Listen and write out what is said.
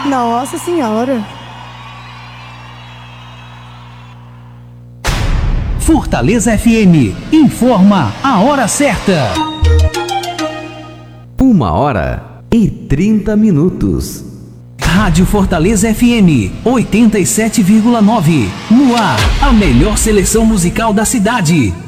Nossa Senhora. Fortaleza FM informa a hora certa. 1h30. Rádio Fortaleza FM 87,9. No ar, a melhor seleção musical da cidade.